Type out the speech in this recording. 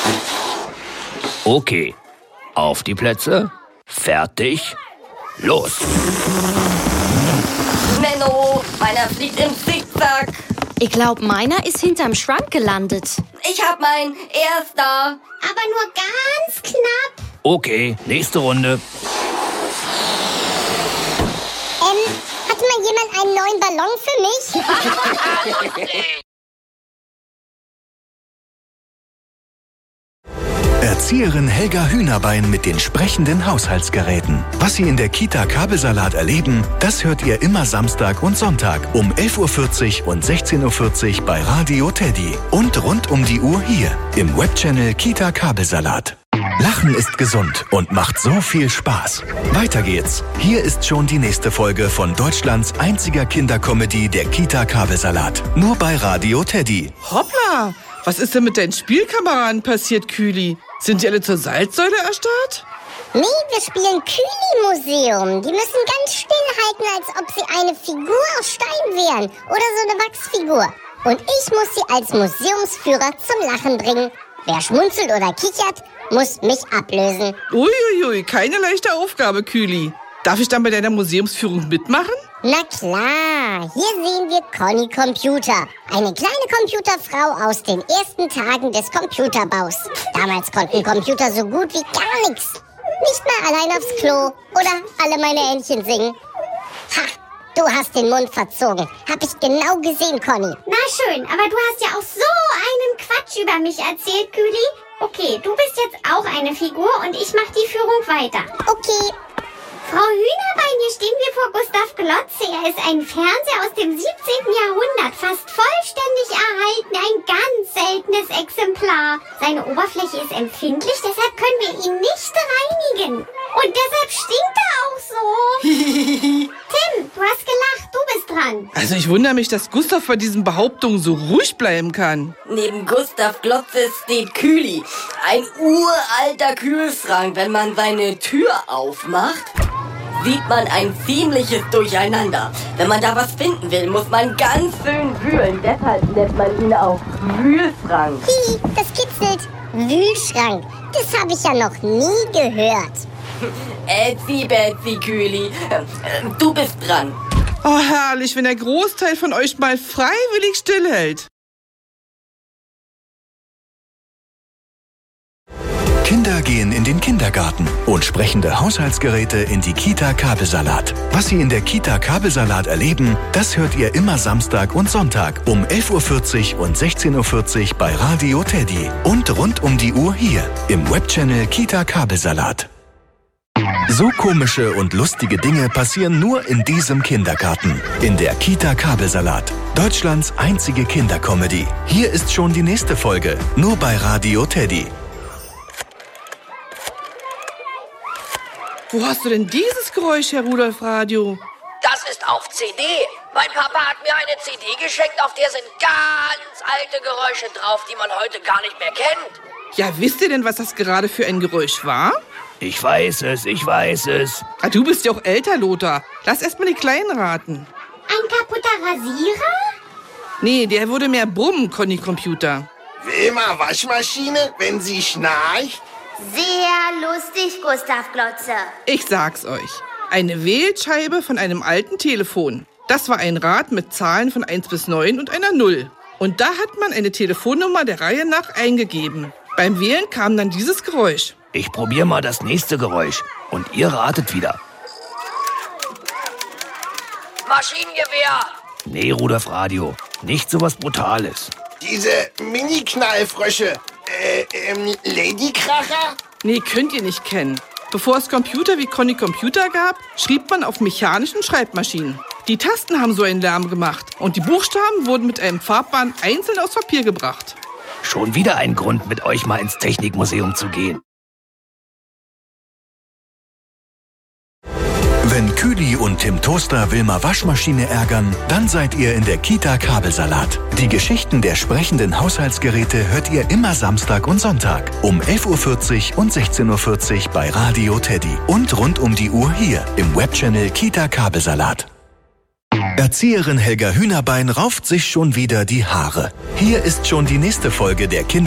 Okay, auf die Plätze, fertig, los. Menno, meiner fliegt im Zickzack. Ich glaub, meiner ist hinterm Schrank gelandet. Ich hab meinen erster. Aber nur ganz knapp. Okay, nächste Runde. Hat mal jemand einen neuen Ballon für mich? Erzieherin Helga Hühnerbein mit den sprechenden Haushaltsgeräten. Was Sie in der Kita Kabelsalat erleben, das hört ihr immer Samstag und Sonntag um 11.40 Uhr und 16.40 Uhr bei Radio Teddy. Und rund um die Uhr hier im Webchannel Kita Kabelsalat. Lachen ist gesund und macht so viel Spaß. Weiter geht's. Hier ist schon die nächste Folge von Deutschlands einziger Kindercomedy, der Kita Kabelsalat. Nur bei Radio Teddy. Hoppla! Was ist denn mit deinen Spielkameraden passiert, Kühli? Sind die alle zur Salzsäule erstarrt? Nee, wir spielen Kühli-Museum. Die müssen ganz still halten, als ob sie eine Figur aus Stein wären. Oder so eine Wachsfigur. Und ich muss sie als Museumsführer zum Lachen bringen. Wer schmunzelt oder kichert, muss mich ablösen. Uiuiui, keine leichte Aufgabe, Kühli. Darf ich dann bei deiner Museumsführung mitmachen? Na klar, hier sehen wir Conny Computer. Eine kleine Computerfrau aus den ersten Tagen des Computerbaus. Damals konnten Computer so gut wie gar nichts. Nicht mal allein aufs Klo oder alle meine Entchen singen. Ha, du hast den Mund verzogen. Hab ich genau gesehen, Conny. Na schön, aber du hast ja auch so einen Quatsch über mich erzählt, Kühli. Okay, du bist jetzt auch eine Figur und ich mach die Führung weiter. Okay. Frau Hühnerbein, hier stehen wir vor Gustav Glotze. Er ist ein Fernseher aus dem 17. Jahrhundert, fast vollständig erhalten, ein ganz seltenes Exemplar. Seine Oberfläche ist empfindlich, deshalb können wir ihn nicht reinigen. Und deshalb stinkt er auch so. Tim, du hast gelacht, du bist dran. Also ich wundere mich, dass Gustav bei diesen Behauptungen so ruhig bleiben kann. Neben Gustav Glotze steht Kühli. Ein uralter Kühlschrank. Wenn man seine Tür aufmacht, sieht man ein ziemliches Durcheinander. Wenn man da was finden will, muss man ganz schön wühlen. Deshalb nennt man ihn auch Wühlschrank. Hi, das kitzelt. Wühlschrank. Das habe ich ja noch nie gehört. Betsy, Kühli. Du bist dran. Oh, herrlich, wenn der Großteil von euch mal freiwillig stillhält. Kinder gehen in den Kindergarten und sprechende Haushaltsgeräte in die Kita Kabelsalat. Was Sie in der Kita Kabelsalat erleben, das hört ihr immer Samstag und Sonntag um 11.40 Uhr und 16.40 Uhr bei Radio Teddy. Und rund um die Uhr hier im Webchannel Kita Kabelsalat. So komische und lustige Dinge passieren nur in diesem Kindergarten. In der Kita Kabelsalat. Deutschlands einzige Kindercomedy. Hier ist schon die nächste Folge. Nur bei Radio Teddy. Wo hast du denn dieses Geräusch, Herr Rudolf Radio? Das ist auf CD. Mein Papa hat mir eine CD geschenkt, auf der sind ganz alte Geräusche drauf, die man heute gar nicht mehr kennt. Ja, wisst ihr denn, was das gerade für ein Geräusch war? Ich weiß es. Ah, du bist ja auch älter, Lothar. Lass erst mal die Kleinen raten. Ein kaputter Rasierer? Nee, der würde mehr brummen, Conny Computer. Wilma Waschmaschine, wenn sie schnarcht? Sehr lustig, Gustav Glotze. Ich sag's euch. Eine Wählscheibe von einem alten Telefon. Das war ein Rad mit Zahlen von 1 bis 9 und einer 0. Und da hat man eine Telefonnummer der Reihe nach eingegeben. Beim Wählen kam dann dieses Geräusch. Ich probiere mal das nächste Geräusch und ihr ratet wieder. Maschinengewehr. Nee, Rudolf Radio, nicht sowas Brutales. Diese Mini-Knallfrösche. Ladykracher? Nee, könnt ihr nicht kennen. Bevor es Computer wie Conny Computer gab, schrieb man auf mechanischen Schreibmaschinen. Die Tasten haben so einen Lärm gemacht und die Buchstaben wurden mit einem Farbband einzeln aus Papier gebracht. Schon wieder ein Grund, mit euch mal ins Technikmuseum zu gehen. Wenn Kühli und Tim Toaster Wilma Waschmaschine ärgern, dann seid ihr in der Kita Kabelsalat. Die Geschichten der sprechenden Haushaltsgeräte hört ihr immer Samstag und Sonntag um 11.40 Uhr und 16.40 Uhr bei Radio Teddy. Und rund um die Uhr hier im Webchannel Kita Kabelsalat. Erzieherin Helga Hühnerbein rauft sich schon wieder die Haare. Hier ist schon die nächste Folge der